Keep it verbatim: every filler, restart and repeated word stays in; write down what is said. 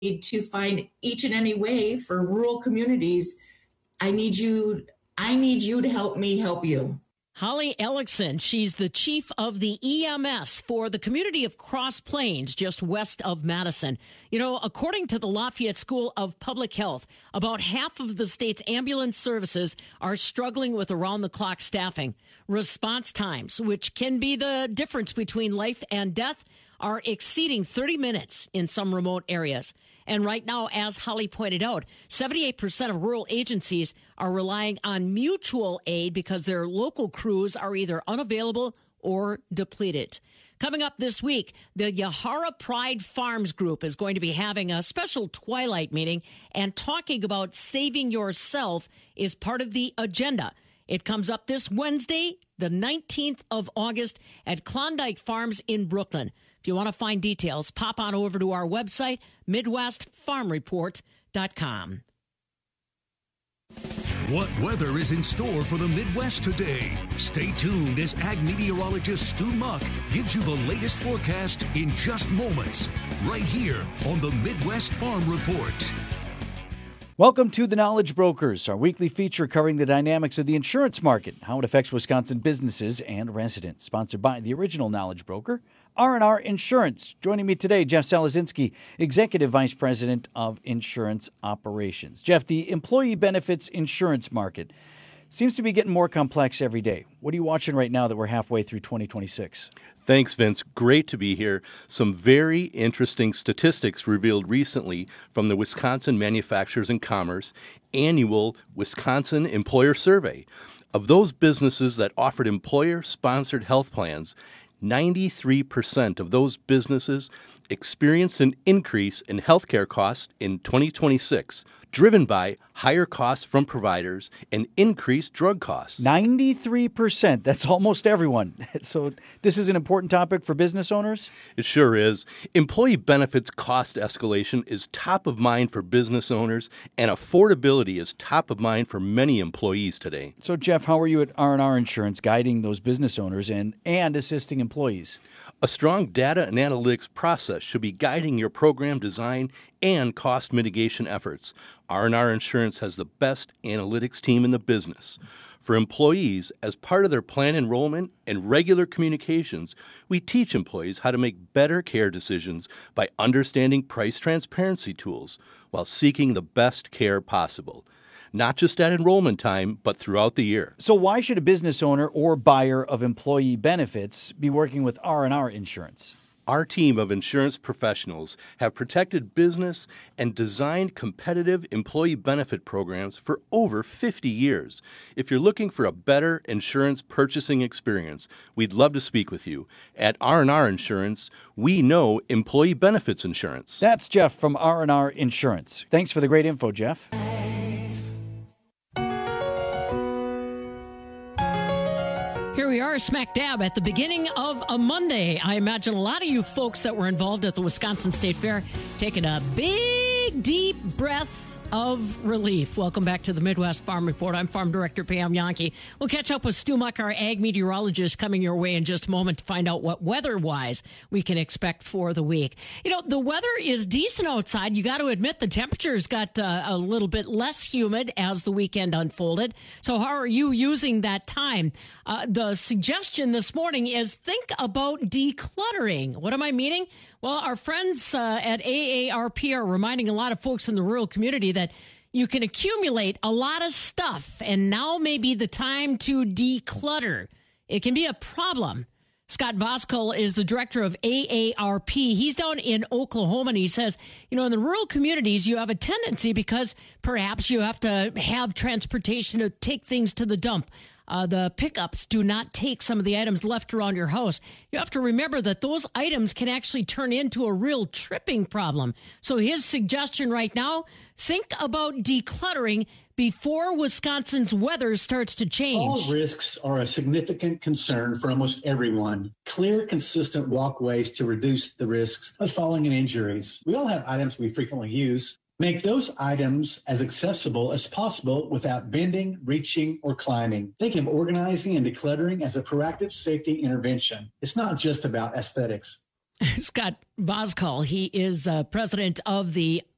need to find each and any way for rural communities. I need you, I need you to help me help you. Holly Ellickson, she's the chief of the E M S for the community of Cross Plains, just west of Madison. You know, according to the Lafayette School of Public Health, about half of the state's ambulance services are struggling with around-the-clock staffing. Response times, which can be the difference between life and death, are exceeding thirty minutes in some remote areas. And right now, as Holly pointed out, seventy-eight percent of rural agencies are relying on mutual aid because their local crews are either unavailable or depleted. Coming up this week, the Yahara Pride Farms Group is going to be having a special twilight meeting, and talking about saving yourself is part of the agenda. It comes up this Wednesday, the nineteenth of August, at Klondike Farms in Brooklyn. If you want to find details, pop on over to our website, midwest farm report dot com. What weather is in store for the Midwest today? Stay tuned as ag meteorologist Stu Muck gives you the latest forecast in just moments, right here on the Midwest Farm Report. Welcome to The Knowledge Brokers, our weekly feature covering the dynamics of the insurance market, how it affects Wisconsin businesses and residents. Sponsored by the original Knowledge Broker, R and R Insurance. Joining me today, Jeff Salazinski, Executive Vice President of Insurance Operations. Jeff, the employee benefits insurance market seems to be getting more complex every day. What are you watching right now that we're halfway through twenty twenty-six? Thanks, Vince. Great to be here. Some very interesting statistics revealed recently from the Wisconsin Manufacturers and Commerce annual Wisconsin Employer Survey. Of those businesses that offered employer-sponsored health plans, ninety-three percent of those businesses experienced an increase in healthcare costs in twenty twenty-six, driven by higher costs from providers and increased drug costs. ninety-three percent. That's almost everyone. So this is an important topic for business owners? It sure is. Employee benefits cost escalation is top of mind for business owners, and affordability is top of mind for many employees today. So, Jeff, how are you at R and R Insurance guiding those business owners and, and assisting employees? A strong data and analytics process should be guiding your program design and cost mitigation efforts. R and R Insurance has the best analytics team in the business. For employees, as part of their plan enrollment and regular communications, we teach employees how to make better care decisions by understanding price transparency tools while seeking the best care possible. Not just at enrollment time, but throughout the year. So why should a business owner or buyer of employee benefits be working with R and R Insurance? Our team of insurance professionals have protected business and designed competitive employee benefit programs for over fifty years. If you're looking for a better insurance purchasing experience, we'd love to speak with you. At R and R Insurance, we know employee benefits insurance. That's Jeff from R and R Insurance. Thanks for the great info, Jeff. Here we are, smack dab at the beginning of a Monday. I imagine a lot of you folks that were involved at the Wisconsin State Fair taking a big, deep breath of relief. Welcome back to the Midwest Farm Report. I'm Farm Director Pam Yankee. We'll catch up with Stu Muck, our ag meteorologist, coming your way in just a moment to find out what weather-wise we can expect for the week. You know, the weather is decent outside. You got to admit the temperatures got uh, a little bit less humid as the weekend unfolded. So how are you using that time? Uh, the suggestion this morning is think about decluttering. What am I meaning? Well, our friends uh, at A A R P are reminding a lot of folks in the rural community that you can accumulate a lot of stuff, and now may be the time to declutter. It can be a problem. Scott Voskuhl is the director of A A R P. He's down in Oklahoma, and he says, you know, in the rural communities, you have a tendency because perhaps you have to have transportation to take things to the dump. Uh, the pickups do not take some of the items left around your house. You have to remember that those items can actually turn into a real tripping problem. So his suggestion right now, think about decluttering before Wisconsin's weather starts to change. All risks are a significant concern for almost everyone. Clear, consistent walkways to reduce the risks of falling and injuries. We all have items we frequently use. Make those items as accessible as possible without bending, reaching, or climbing. Think of organizing and decluttering as a proactive safety intervention. It's not just about aesthetics. Scott Voskuhl, he is uh, president of the